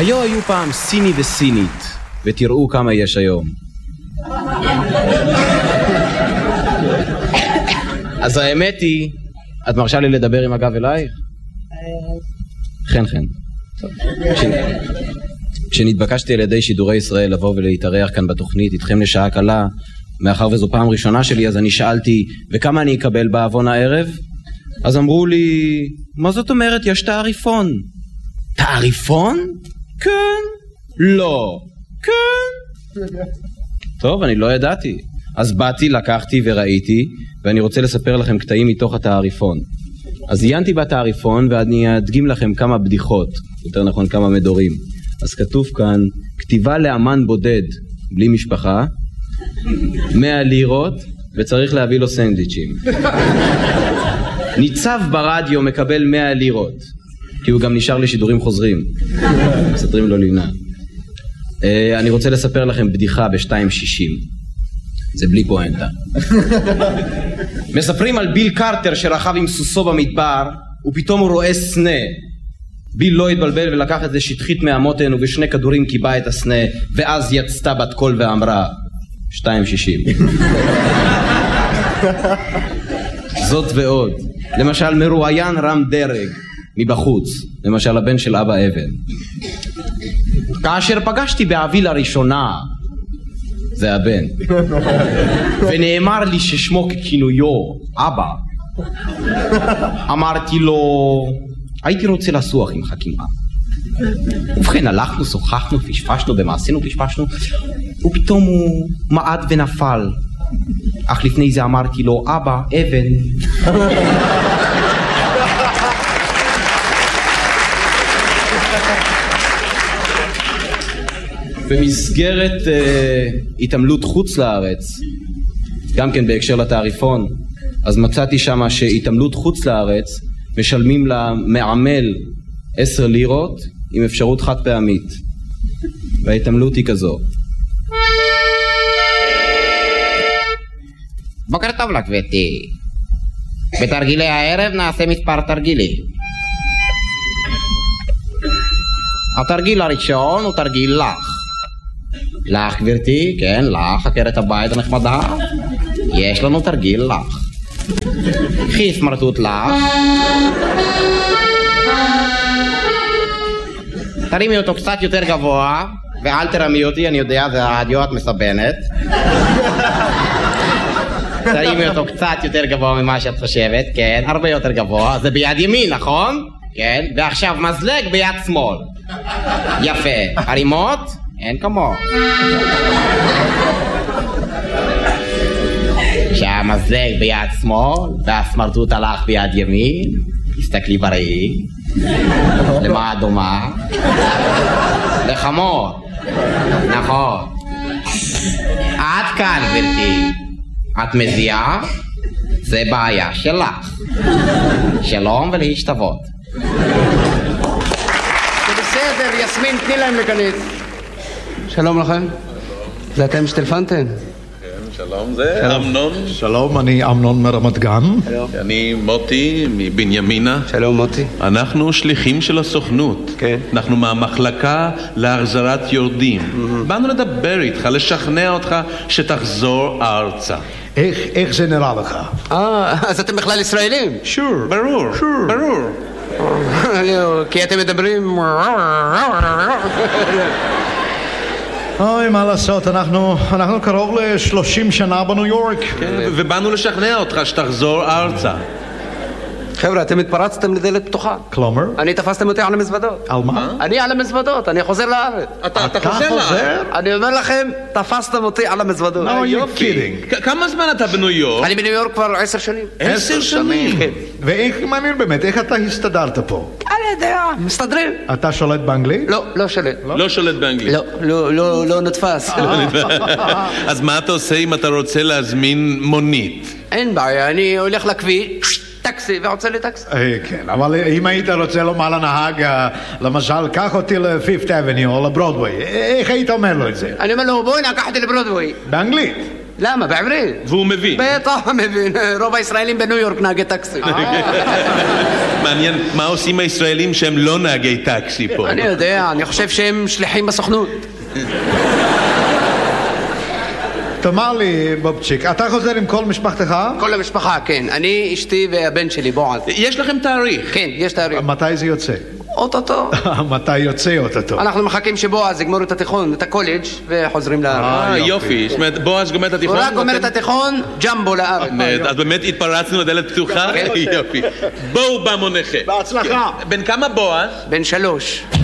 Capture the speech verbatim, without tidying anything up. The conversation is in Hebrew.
היו היו פעם סיני וסינית, ותראו כמה יש היום. אז האמת היא, את מרשה לי לדבר עם הגב אלייך? חן חן. כשנתבקשתי על ידי שידורי ישראל לבוא ולהתארח כאן בתוכנית איתכם לשעה קלה, מאחר וזו פעם ראשונה שלי, אז אני שאלתי, וכמה אני אקבל בעוון הערב? אז אמרו לי, מה זאת אומרת? יש תעריפון. תעריפון? כן. לא. כן. טוב, אני לא ידעתי. אז באתי, לקחתי וראיתי, ואני רוצה לספר לכם קטעים מתוך התעריפון. אז עיינתי בתעריפון, ואני אדגים לכם כמה בדיחות, יותר נכון כמה מדורים. אז כתוב כאן, כתיבה לאמן בודד, בלי משפחה, מאה לירות, וצריך להביא לו סנדוויצ'ים. ניצב ברדיו מקבל מאה לירות, כי הוא גם נשאר לשידורים חוזרים. מסתרים לו לבנה. אני רוצה לספר לכם בדיחה ב-שתיים שישים. זה בלי פואנטה. מספרים על ביל קרטר שרכב עם סוסו במדבר, ופתאום הוא רואה סנה. ביל לא התבלבל ולקח את זה שטחית מהמותן, ובשני כדורים קיבה את הסנה, ואז יצתה בת קול ואמרה, שתיים שישים. זאת ועוד. למשל מרואיין רם דרג מבחוץ, למשל הבן של אבא אבן. כאשר פגשתי באבי לראשונה, זה הבן, ונאמר לי ששמו ככינויו אבא, אמרתי לו, הייתי רוצה לסוח עם חכימה. ובכן הלכנו, שוחחנו, פשפשנו, במעשינו פשפשנו, ופתאום הוא מעד ונפל. אך לפני זה אמרתי לו, אבא, אבן. במסגרת אה, התעמלות חוץ לארץ, גם כן בהקשר לתעריפון, אז מצאתי שמה שהתעמלות חוץ לארץ משלמים למעמל עשר לירות עם אפשרות חד פעמית, וההתעמלות היא כזו. בוקר טוב לך גברתי, בתרגילי הערב נעשה מספר תרגילים. התרגיל הראשון הוא תרגיל לך. לך גברתי, כן, לך, עקרת הבית הנחמדה, יש לנו תרגיל לך. קחי סמרטוט לך, תרימי אותו קצת יותר גבוה, ואל תרמי אותי, אני יודע, זה הרדיו, את מסבנת. תרימי אותו קצת יותר גבוה ממה שאת חושבת, כן, הרבה יותר גבוה, זה ביד ימין, נכון? כן, ועכשיו מזלג ביד שמאל. יפה, הרימות? אין כמו. שהמזלג ביד שמאל והסמרטוט הלך ביד ימין, תסתכלי בראי. למה דומה? לחמור. נכון. עד כאן גברתי. את מזיעה? זה בעיה שלך. שלום ולהשתוות. זה בסדר, יסמין, תני להם להיכנס. שלום לכם. זה אתם שטלפנתם? שלום, זה אמנון. שלום, אני אמנון מרמת גן. אני מוטי מבנימינה. שלום מוטי. אנחנו שליחים של הסוכנות. כן. אנחנו מהמחלקה להחזרת יורדים. באנו לדבר איתך, לשכנע אותך שתחזור ארצה. איך, איך זה נראה לך? אה, אז אתם בכלל ישראלים? שור, ברור, ברור. כי אתם מדברים... אוי, מה לעשות, אנחנו, אנחנו קרוב ל-שלושים שנה בניו יורק. כן, ובאנו לשכנע אותך שתחזור ארצה. חבר'ה, אתם התפרצתם לדלת פתוחה. כלומר? אני תפסתם אותי על המזוודות. על מה? אני על המזוודות, אני חוזר לארץ. אתה, אתה חוזר לארץ? אני אומר לכם, תפסתם אותי על המזוודות. No, you're kidding. כמה זמן אתה בניו יורק? אני בניו יורק כבר עשר שנים. עשר שנים? כן. ואיך, מעניין באמת, איך אתה הסתדרת פה? אני יודע, מסתדרים. אתה שולט באנגלית? לא, לא שולט. לא שולט באנגלית? לא, לא, לא, לא נתפס. אז מה אתה עושה אם אתה רוצה להזמין מונית? אין בעיה, אני הולך לכביש, טקסי, ועוצר לי טקסי. כן, אבל אם היית רוצה לומר לנהג, למשל, קח אותי ל-פיפט אבניו או לברודווי, איך היית אומר לו את זה? אני אומר לו, בואי נקח אותי לברודווי. באנגלית? למה? בעברית. והוא מבין. בטח מבין. רוב הישראלים בניו יורק נהגי טקסי. מעניין, מה עושים הישראלים שהם לא נהגי טקסי פה? אני יודע, אני חושב שהם שליחים בסוכנות. תאמר לי, בובצ'יק, אתה חוזר עם כל משפחתך? כל המשפחה, כן. אני, אשתי והבן שלי, בועז. יש לכם תאריך? כן, יש תאריך. מתי זה יוצא? אוטוטו. מתי יוצא אוטוטו? אנחנו מחכים שבועז יגמור את התיכון, את הקולג' וחוזרים לארץ. אה, יופי. זאת אומרת, בועז גומר את התיכון? הוא רק גומר את התיכון, ג'מבו לארץ. אז באמת התפרצנו לדלת פתוחה? יופי. בואו במונחה. בהצלחה. בן כמה בועז? בן שלוש.